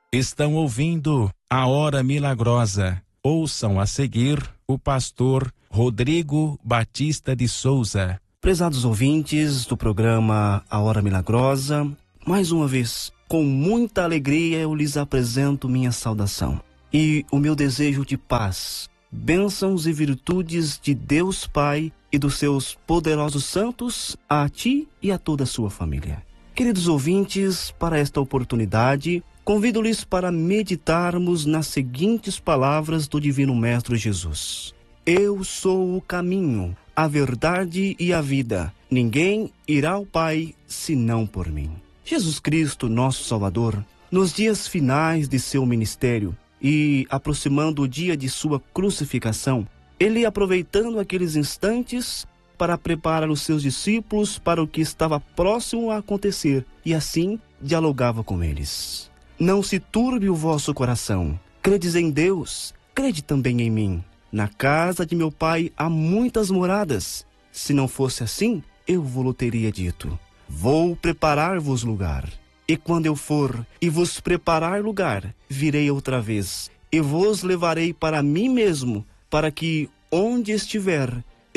Estão ouvindo a Hora Milagrosa. Ouçam a seguir o pastor Rodrigo Batista de Souza. Prezados ouvintes do programa A Hora Milagrosa, mais uma vez, com muita alegria eu lhes apresento minha saudação e o meu desejo de paz, bênçãos e virtudes de Deus Pai e dos seus poderosos santos a ti e a toda a sua família. Queridos ouvintes, para esta oportunidade, convido-lhes para meditarmos nas seguintes palavras do Divino Mestre Jesus. Eu sou o caminho, a verdade e a vida. Ninguém irá ao Pai senão por mim. Jesus Cristo, nosso Salvador, nos dias finais de seu ministério e aproximando o dia de sua crucificação, ele, aproveitando aqueles instantes para preparar os seus discípulos para o que estava próximo a acontecer, e assim dialogava com eles. Não se turbe o vosso coração. Credes em Deus, crede também em mim. Na casa de meu Pai há muitas moradas. Se não fosse assim, eu vos teria dito. Vou preparar-vos lugar. E quando eu for e vos preparar lugar, virei outra vez, e vos levarei para mim mesmo, para que, onde estiver,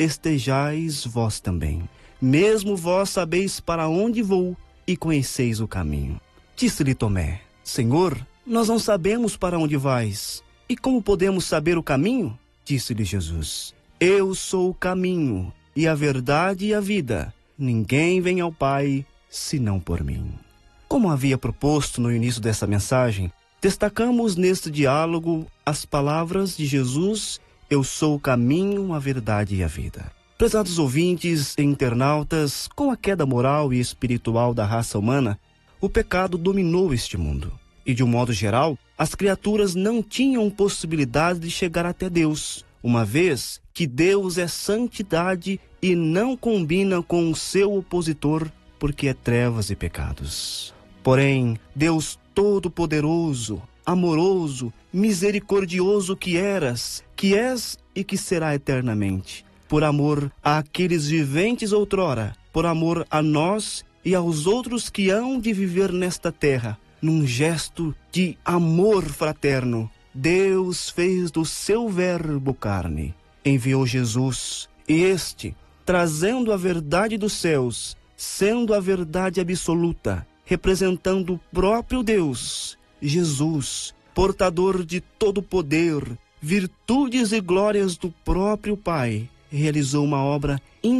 estejais vós também. Mesmo vós sabeis para onde vou, e conheceis o caminho. Disse-lhe Tomé: Senhor, nós não sabemos para onde vais, e como podemos saber o caminho? Disse-lhe Jesus: Eu sou o caminho, e a verdade e a vida. Ninguém vem ao Pai, senão por mim. Como havia proposto no início dessa mensagem, destacamos neste diálogo as palavras de Jesus: Eu sou o caminho, a verdade e a vida. Prezados ouvintes e internautas, com a queda moral e espiritual da raça humana, o pecado dominou este mundo. E de um modo geral, as criaturas não tinham possibilidade de chegar até Deus, uma vez que Deus é santidade e não combina com o seu opositor, porque é trevas e pecados. Porém, Deus Todo-Poderoso, amoroso, misericordioso que eras, que és e que será eternamente, por amor àqueles viventes outrora, por amor a nós e aos outros que hão de viver nesta terra, num gesto de amor fraterno, Deus fez do seu verbo carne, enviou Jesus, e este, trazendo a verdade dos céus, sendo a verdade absoluta, representando o próprio Deus, Jesus, portador de todo poder, virtudes e glórias do próprio Pai, realizou uma obra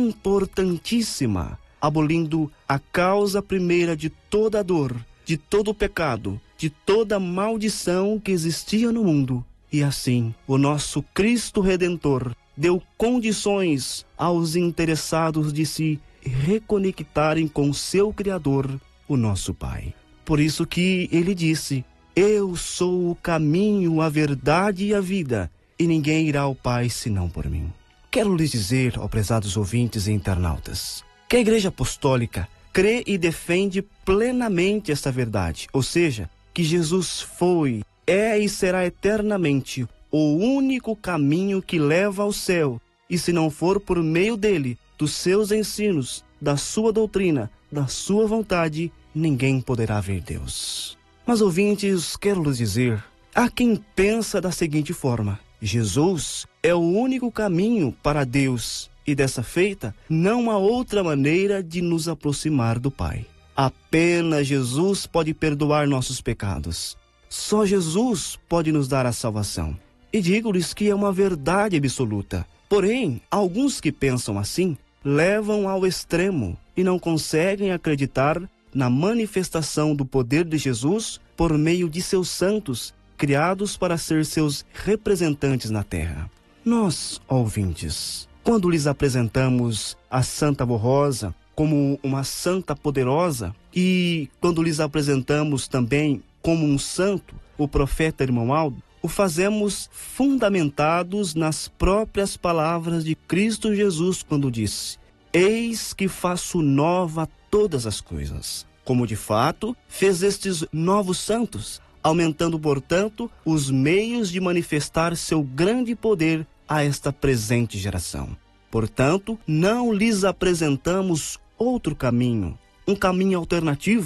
importantíssima, abolindo a causa primeira de toda a dor, de todo o pecado, de toda a maldição que existia no mundo. E assim, o nosso Cristo Redentor deu condições aos interessados de se reconectarem com seu Criador, o nosso Pai. Por isso que ele disse: Eu sou o caminho, a verdade e a vida, e ninguém irá ao Pai senão por mim. Quero lhes dizer, ó prezados ouvintes e internautas, que a Igreja Apostólica crê e defende plenamente esta verdade, ou seja, que Jesus foi, é e será eternamente o único caminho que leva ao céu, e se não for por meio dele, dos seus ensinos, da sua doutrina, da sua vontade, ninguém poderá ver Deus. Mas, ouvintes, quero lhes dizer, há quem pensa da seguinte forma: Jesus é o único caminho para Deus, e dessa feita, não há outra maneira de nos aproximar do Pai. Apenas Jesus pode perdoar nossos pecados. Só Jesus pode nos dar a salvação. E digo-lhes que é uma verdade absoluta. Porém, alguns que pensam assim, levam ao extremo e não conseguem acreditar na manifestação do poder de Jesus por meio de seus santos, criados para ser seus representantes na terra. Nós, ouvintes, quando lhes apresentamos a Santa Rosa como uma santa poderosa, e quando lhes apresentamos também como um santo o profeta Irmão, o fazemos fundamentados nas próprias palavras de Cristo Jesus, quando disse: Eis que faço nova todas as coisas. Como de fato fez estes novos santos, aumentando, portanto, os meios de manifestar seu grande poder a esta presente geração. Portanto, não lhes apresentamos outro caminho, um caminho alternativo,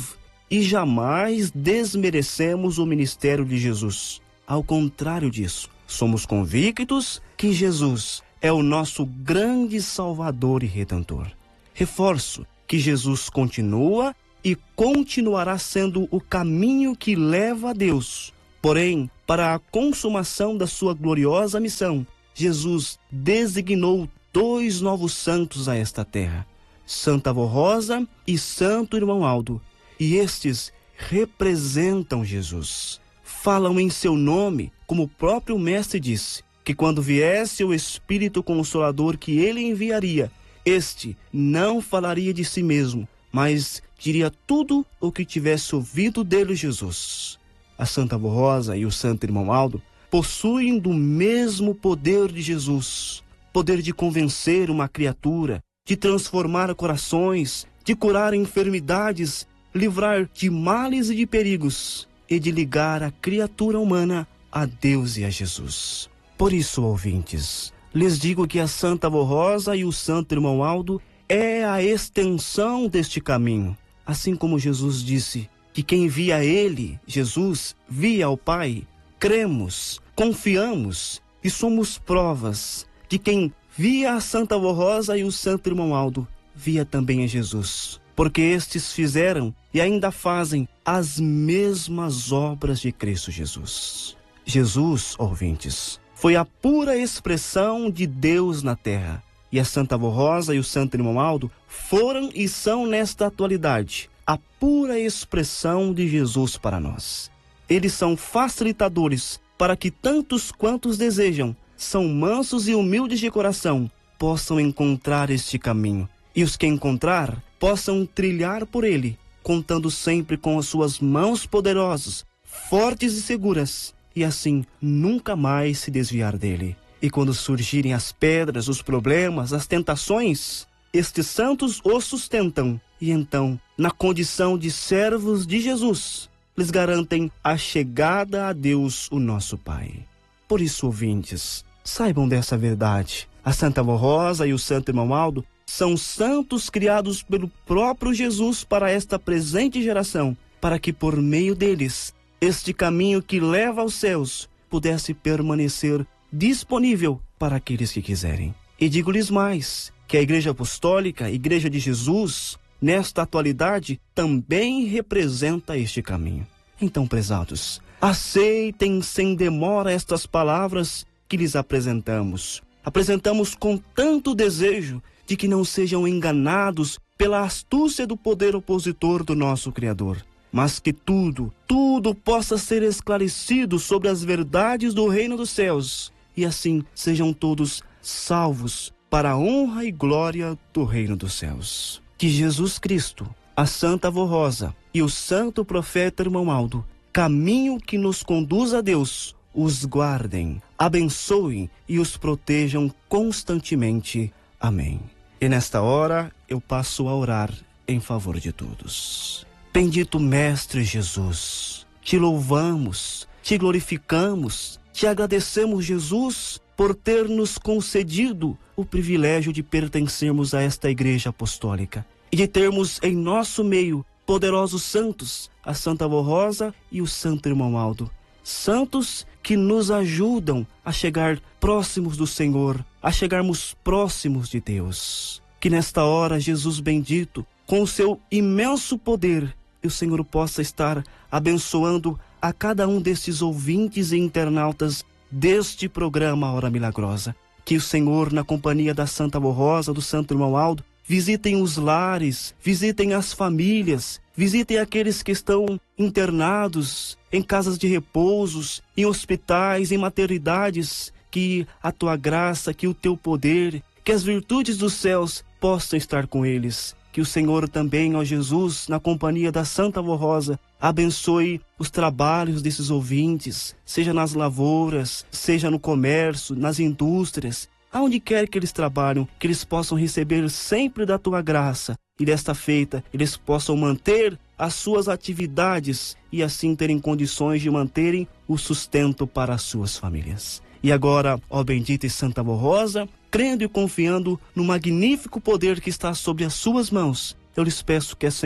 e jamais desmerecemos o ministério de Jesus. Ao contrário disso, somos convictos que Jesus é o nosso grande Salvador e Redentor. Reforço que Jesus continua e continuará sendo o caminho que leva a Deus. Porém, para a consumação da sua gloriosa missão, Jesus designou 2 novos santos a esta terra, Santa Avó Rosa e Santo Irmão Aldo, e estes representam Jesus. Falam em seu nome, como o próprio Mestre disse, que quando viesse o Espírito Consolador que ele enviaria, este não falaria de si mesmo, mas diria tudo o que tivesse ouvido dele Jesus. A Santa Avó Rosa e o Santo Irmão Aldo possuem do mesmo poder de Jesus, poder de convencer uma criatura, de transformar corações, de curar enfermidades, livrar de males e de perigos, e de ligar a criatura humana a Deus e a Jesus. Por isso, ouvintes, lhes digo que a Santa Avó Rosa e o Santo Irmão Aldo é a extensão deste caminho. Assim como Jesus disse que quem via ele, Jesus, via ao Pai, cremos, confiamos e somos provas de quem via a Santa Avó Rosa e o Santo Irmão Aldo, via também a Jesus. Porque estes fizeram e ainda fazem as mesmas obras de Cristo Jesus. Jesus, ouvintes, foi a pura expressão de Deus na terra. E a Santa Avó Rosa e o Santo Irmão Aldo foram e são nesta atualidade a pura expressão de Jesus para nós. Eles são facilitadores para que tantos quantos desejam, são mansos e humildes de coração, possam encontrar este caminho. E os que encontrar, possam trilhar por ele, contando sempre com as suas mãos poderosas, fortes e seguras, e assim nunca mais se desviar dele. E quando surgirem as pedras, os problemas, as tentações, estes santos os sustentam, e então, na condição de servos de Jesus, lhes garantem a chegada a Deus, o nosso Pai. Por isso, ouvintes, saibam dessa verdade. A Santa Avó Rosa e o Santo Irmão Aldo são santos criados pelo próprio Jesus para esta presente geração, para que por meio deles, este caminho que leva aos céus pudesse permanecer disponível para aqueles que quiserem. E digo-lhes mais, que a Igreja Apostólica, a Igreja de Jesus, nesta atualidade, também representa este caminho. Então, prezados, aceitem sem demora estas palavras que lhes apresentamos. Apresentamos com tanto desejo de que não sejam enganados pela astúcia do poder opositor do nosso Criador, mas que tudo possa ser esclarecido sobre as verdades do reino dos céus, e assim sejam todos salvos para a honra e glória do reino dos céus. Que Jesus Cristo, a Santa Avó Rosa e o Santo Profeta Irmão Aldo, caminho que nos conduz a Deus, os guardem, abençoem e os protejam constantemente. Amém. E nesta hora eu passo a orar em favor de todos. Bendito Mestre Jesus, te louvamos, te glorificamos, te agradecemos, Jesus, por ter nos concedido o privilégio de pertencermos a esta Igreja Apostólica e de termos em nosso meio poderosos santos, a Santa Avó Rosa e o Santo Irmão Aldo. Santos que nos ajudam a chegar próximos do Senhor, a chegarmos próximos de Deus. Que nesta hora, Jesus bendito, com o seu imenso poder, o Senhor possa estar abençoando a cada um destes ouvintes e internautas deste programa Hora Milagrosa. Que o Senhor, na companhia da Santa Avó Rosa, do Santo Irmão Aldo, visitem os lares, visitem as famílias, visitem aqueles que estão internados em casas de repousos, em hospitais, em maternidades. Que a tua graça, que o teu poder, que as virtudes dos céus possam estar com eles. Que o Senhor também, ó Jesus, na companhia da Santa Avó Rosa, abençoe os trabalhos desses ouvintes, seja nas lavouras, seja no comércio, nas indústrias, aonde quer que eles trabalhem, que eles possam receber sempre da tua graça, e desta feita eles possam manter as suas atividades e assim terem condições de manterem o sustento para as suas famílias. E agora, ó bendita e Santa Avó Rosa, crendo e confiando no magnífico poder que está sobre as suas mãos, eu lhes peço que a Senhora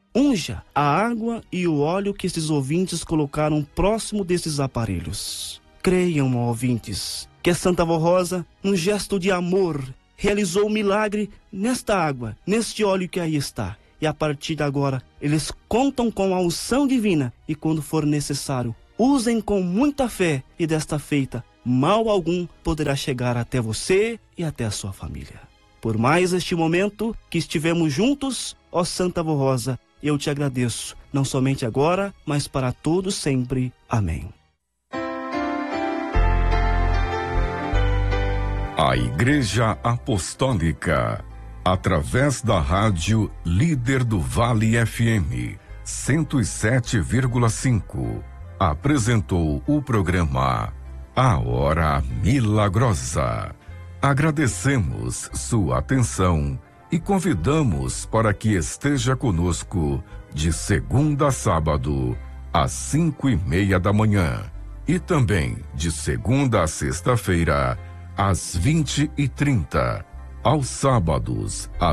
unja a água e o óleo que esses ouvintes colocaram próximo desses aparelhos. Creiam, ó ouvintes, que a Santa Vó Rosa, num gesto de amor, realizou um milagre nesta água, neste óleo que aí está. E a partir de agora, eles contam com a unção divina e quando for necessário, usem com muita fé e desta feita, mal algum poderá chegar até você e até a sua família. Por mais este momento que estivemos juntos, ó Santa Vó Rosa, eu te agradeço, não somente agora, mas para todos sempre. Amém. A Igreja Apostólica, através da rádio Líder do Vale FM 107,5, apresentou o programa A Hora Milagrosa. Agradecemos sua atenção e convidamos para que esteja conosco de segunda a sábado, às 5:30 da manhã e também de segunda a sexta-feira, às 20:30, aos sábados, às